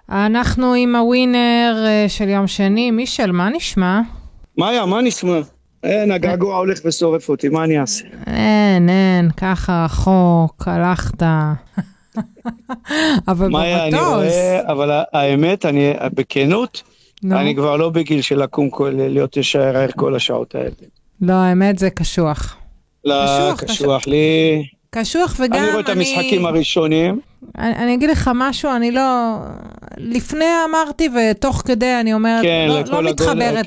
אנחנו עם הווינר של יום שני. מישל, מה נשמע? מאיה, מה נשמע? אין, הגעגוע הולך ושורף אותי, מה אני אעשה? אין, ככה רחוק, הלכת. אבל מאיה, אני במטוס. רואה, אבל האמת, אני בכנות, אני כבר לא בגיל של לקום להיות ישר ער כל השעות האלה. לא, האמת זה קשוח. לא, קשוח לי. קשוח וגם אני רואה את המשחקים הראשונים. אני אגיד לך משהו, אני לא... לפני אמרתי ותוך כדי אני אומרת, לא מתחברת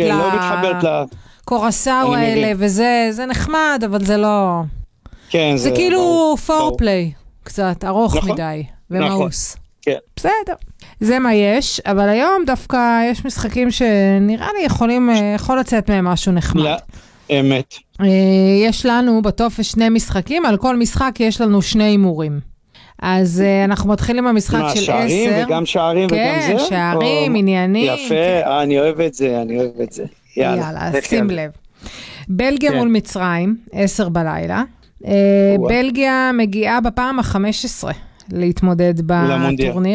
לקורסאו האלה, וזה נחמד, אבל זה לא... כן, זה כאילו פורפליי, קצת ארוך מדי, ומאוס. כן. בסדר. זה מה יש, אבל היום דווקא יש משחקים שנראה לי יכול לצאת מהם משהו נחמד. אמת. יש לנו בטופס 2 משחקים, על כל משחק יש לנו 2 הימורים. אז אנחנו מתחילים במשחק של 10. שערים וגם שערים וגם זה? כן, שערים, עניינים. יפה, אני אוהב את זה. יאללה, שים לב. בלגיה מול מצרים, 10 בלילה. בלגיה מגיעה בפעם ה-15 להתמודד בטורניר.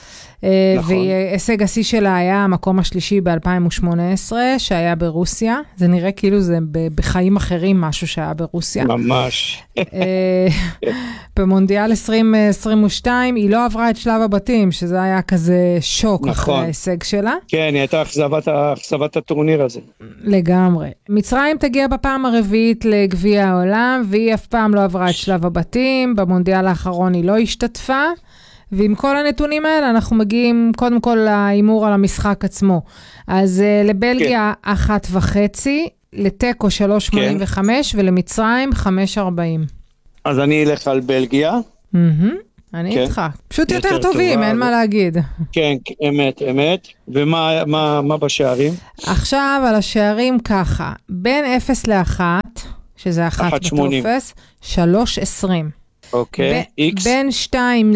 והישג השיא שלה היה המקום השלישי ב-2018, שהיה ברוסיה. זה נראה כאילו זה בחיים אחרים משהו שהיה ברוסיה. ממש. במונדיאל 2022 היא לא עברה את שלב הבתים, שזה היה כזה שוק אחרי ההישג שלה. כן, היא הייתה אכזבת הטורניר הזה. לגמרי. מצרים תגיע בפעם הרביעית לגביע העולם, והיא אף פעם לא עברה את שלב הבתים. במונדיאל האחרון היא לא השתתפה. ועם כל הנתונים האלה אנחנו מגיעים קודם כל לאימור על המשחק עצמו. אז לבלגיה 1.5, לטקו 3.85 ולמצרים 5.40. אז אני אלך על בלגיה. אני איתך. פשוט יותר טובים, אין מה להגיד. כן, אמת. ומה בשערים? עכשיו על השערים ככה, בין 0 ל-1, שזה 1 בטופס, 3.20. אוקיי, X. בין 2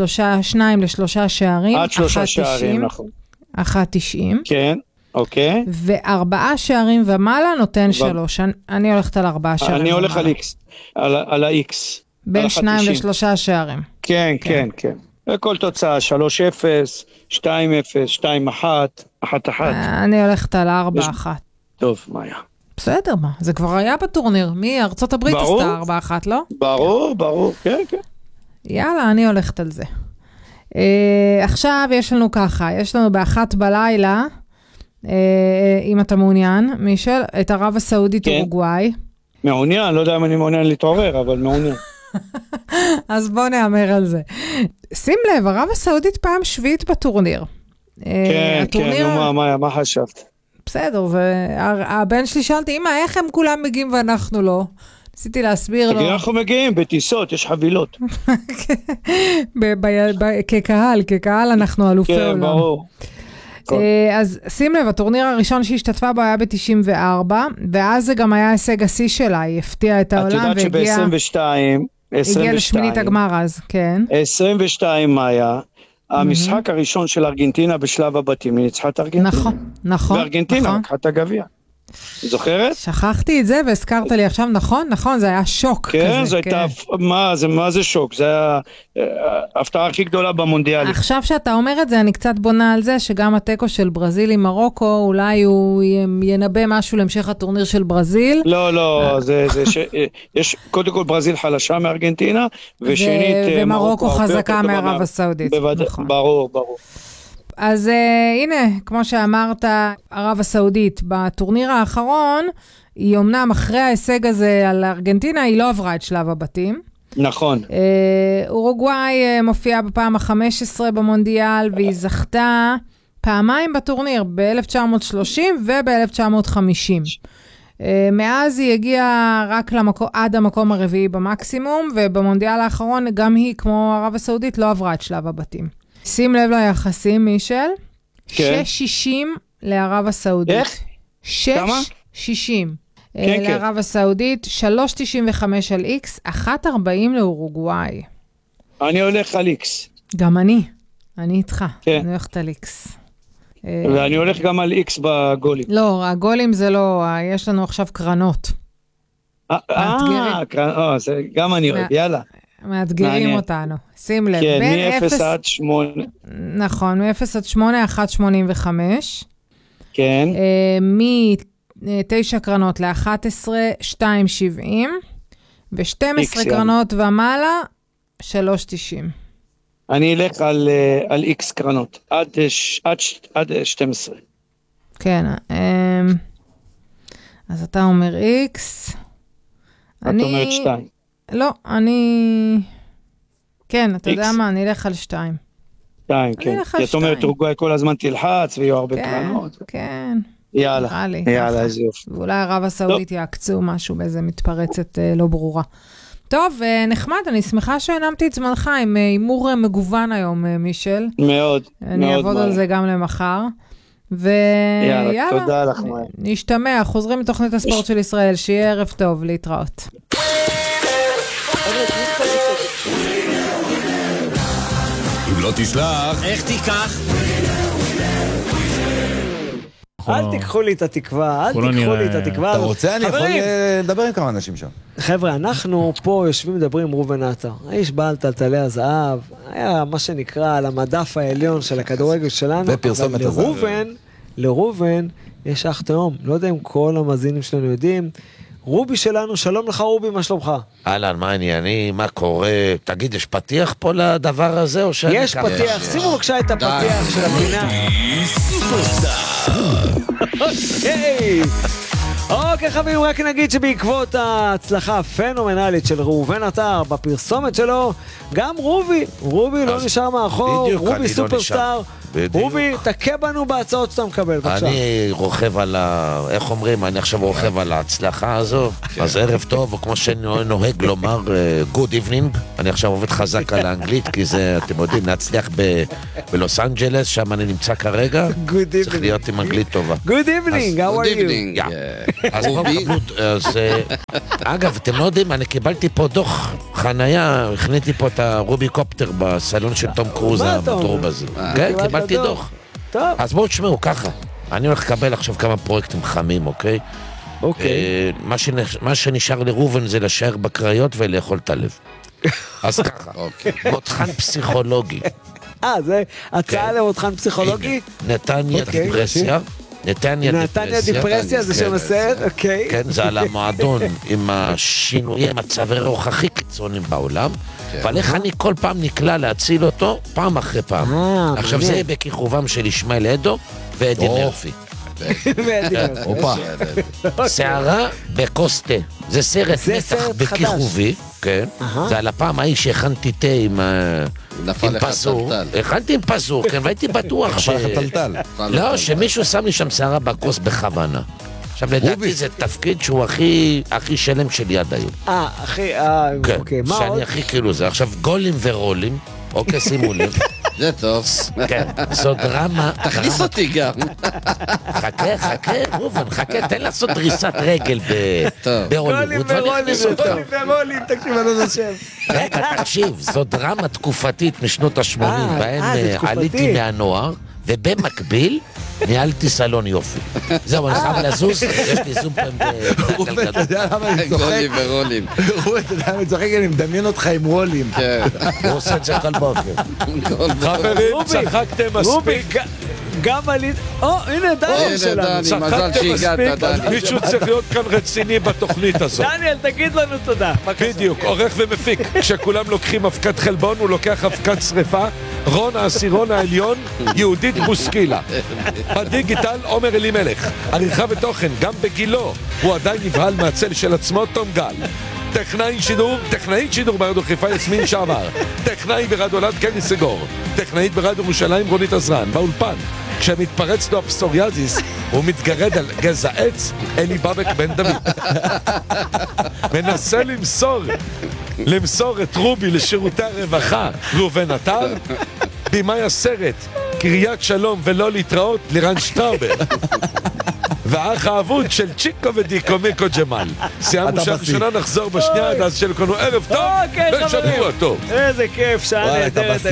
ל-3 שערים, עד 3 שערים, נכון. 1.90. כן, אוקיי. ו4 שערים ומעלה נותן 3. אני הולכת על 4 שערים ומעלה. אני הולך על X, על ה-X. בין 2 ל-3 שערים. כן. וכל תוצאה, 3-0, 2-0, 2-1, 1-1. אני הולכת על 4-1. טוב, מאיה. בסדר, מה? זה כבר היה בטורניר. ארצות הברית עשתה 4-1, לא? ברור, כן. יאללה, אני הולכת על זה. עכשיו יש לנו ככה, יש לנו ב-1 בלילה, אם אתה מעוניין, מישל, את ערב הסעודית אורוגוואי. מעוניין, לא יודע אם אני מעוניין להתעורר, אבל מעוניין. אז בוא נאמר על זה. שים לב, ערב הסעודית פעם שביעית בטורניר. כן, מה חשבת? בסדר, והבן שלי שאלתי, אמא, איך הם כולם מגיעים ואנחנו לא? ניסיתי להסביר לו. אנחנו מגיעים בטיסות, יש חבילות. כקהל אנחנו אלופי עולם. כן, ברור. אז שים לב, הטורניר הראשון שהשתתפה בו היה ב-94, ואז זה גם היה הישג השיא שלה, היא הפתיעה את העולם והגיעה... את יודעת שב-22... הגיעה לשמינית הגמר אז, כן. 22 מאיה, המשחק הראשון של ארגנטינה בשלב הבתים, היא ניצחה את ארגנטינה. נכון. וארגנטינה לקחה את הגביע. זוכרת? שכחתי את זה והזכרת לי עכשיו, נכון, זה היה שוק. כן, זה הייתה, מה זה שוק? זה היה ההפתעה הכי גדולה במונדיאלי. עכשיו שאתה אומר את זה, אני קצת בונה על זה, שגם הטקו של ברזיל עם מרוקו, אולי הוא ינבא משהו להמשך הטורניר של ברזיל. לא, יש קודם כל ברזיל חלשה מארגנטינה, ושנית ומרוקו חזקה מערב הסעודית. ברור. אז הנה, כמו שאמרת, ערב הסעודית, בטורניר האחרון, היא אומנם אחרי ההישג הזה על ארגנטינה, היא לא עברה את שלב הבתים. נכון. אורוגוואי מופיעה בפעם ה-15 במונדיאל, והיא זכתה פעמיים בטורניר, ב-1930 וב-1950. מאז היא הגיעה רק עד המקום הרביעי במקסימום, ובמונדיאל האחרון גם היא, כמו ערב הסעודית, לא עברה את שלב הבתים. שים לב ליחסים, מישל. 6.60 לערב הסעודית. איך? 6.60 לערב הסעודית, 3.95 על X, 1.40 לאורוגוואי. אני הולך על X. גם אני איתך. אני הולכת על X. ואני הולך גם על X בגולים. לא, הגולים זה לא, יש לנו עכשיו קרנות. קרנות, גם אני אוהב, יאללה. מאתגרים אותנו. שים לב. כן, מ-0 עד 8. נכון, מ-0 עד 8, 1.85. כן. מ-9 קרנות ל-11, 2.70. ו-12 קרנות ומעלה, 3.90. אני אלך על X קרנות, עד 12. כן, אז אתה אומר X. את אומרת 2. לא, כן, אתה יודע מה, אני אלך על 2. 2, כן. כי את אומרת, אורוגוואי כל הזמן תלחץ, ויהיו הרבה קרנות. כן. יאללה, איזה יופי. ואולי ערב הסעודית יעקצו משהו באיזה מתפרצת לא ברורה. טוב, נחמד, אני שמחה שהנמתי את זמנך עם אימור מגוון היום, מישל. מאוד, אני אעבוד על זה גם למחר. יאללה, תודה לך. נשתמע, חוזרים לתוכנית הספורט של ישראל, שיהיה ערב טוב, להתראות. אם לא תשלח, איך תיקח? אל תיקחו לי את התקווה, אתה רוצה? אני יכול לדבר עם כמה אנשים שם. חבר'ה, אנחנו פה יושבים מדברים עם רובן עטר. האיש בעל טלטלי הזהב, היה מה שנקרא על המדף העליון של הכדורגל שלנו. ופרסומת הזהב. לרובן יש אח תאום. לא יודע אם כל המאזינים שלנו יודעים. רובי שלנו, שלום לך רובי, מה שלומך? אהלן, מה העניינים, מה קורה? תגיד, יש פתיח פה לדבר הזה או שאני... יש פתיח, שימו בבקשה את הפתיח של הפינה. אוקיי חברים, רק נגיד שבעקבות ההצלחה הפנומנלית של ראובן עטר בפרסומת שלו, גם רובי לא נשאר מאחור, רובי סופרסטאר, רובי, תכה בנו בהצעות שאתה מקבל, בבקשה. אני רוכב על איך אומרים, אני עכשיו רוכב על ההצלחה הזו, אז ערב טוב, או כמו שנוהג לומר, good evening, אני עכשיו עובד חזק על האנגלית, כי זה, אתם יודעים, להצליח בלוס אנג'לס, שם אני נמצא כרגע, צריך להיות עם אנגלית טובה. Good evening, how are you? אז אגב, אתם לא יודעים, אני קיבלתי פה דוח חנייה, הכניתי פה את הרובי קופטר בסלון של תום קרוז המדרוב הזה. כן, קיבלתי דוח. אז בואו תשמעו, ככה. אני הולך לקבל עכשיו כמה פרויקטים חמים, אוקיי? אוקיי. מה שנשאר לרובן זה לשער בקריות ולאכול את הלב. אז ככה, מותחן פסיכולוגי. זה הצעה למותחן פסיכולוגי? נתניה דיפרסיה. נתניה דיפרסיה זה שם הסרט, אוקיי. כן, זה על המועדון עם השינויי מצבי רוח הכי קיצוניים בעולם, אבל איך אני כל פעם נקלע להציל אותו פעם אחרי פעם. עכשיו זה בכיכובם של ישמעאל אדו ואדי מרפי. שערה בקוסטה, זה סרט מתח בכיכובי, כן, זה על הפעם ההיא שהכנתי תה עם פזור, הכנתי עם פזור, כן, והייתי בטוח לא, שמישהו שם לי שם שערה בקוס בכוונה. עכשיו לדעתי זה תפקיד שהוא הכי שלם של יד היום. אוקיי, מה עוד? שאני הכי כאילו זה. עכשיו גולים ורולים, אוקיי, שימו לב. זה טוב. כן, זו דרמה. תכניס אותי גם. חכה, רובן, חכה, תן לעשות דריסת רגל בהוליווד. גולים ורולים, תקשיב, אני לא חושב. רגע, תקשיב, זו דרמה תקופתית משנות ה-80, בהם עליתי מהנוער, ובמקביל ניהלתי סלון יופי. זהו, אני חייב לזוז, יש לי זום פעם רובן, אתה יודע למה אני צוחק? גולים ורולים. רובן, אתה יודע למה אני צוחק? אני מדמיין אותך עם רולים. כן. הוא עושה את זה כל בוקר. חברים, צחקתם מספיק. גם עלית... הנה דניאל שלנו. מזל שהגעת, דניאל. מישהו צריך להיות כאן רציני בתוכנית הזאת. דניאל, תגיד לנו תודה. בדיוק, עורך ומפיק. כשכולם לוקחים אבקת חלבון, הוא לוקח אבקת שריפה. רון העשירון העליון, יהודית בוסקילה. בדיגיטל, עומר אלימלך. עריכה ותוכן, גם בגילו. הוא עדיין נבהל מהצל של עצמו, תום גל. טכנאית שידור ברדיו חיפה יסמין שעבר, טכנאי ברדיו אלעד קני סגור, טכנאית ברדיו ירושלים רונית עזרן, באולפן כשמתפרץ לו הפסוריאזיס הוא מתגרד על גזע עץ, אלי בבק בן דוד. מנסה למסור את רובי לשירותי הרווחה ראובן עטר, במאי הסרט קריית שלום ולא להתראות לירן שטראובר, והאח האבוד של צ'יקו ודיקו מיקו ג'מאל. סיימנו שעה ראשונה, נחזור בשנייה עד אז שלכנו ערב טוב ושבוע טוב. איזה כיף, שעה נהדרת.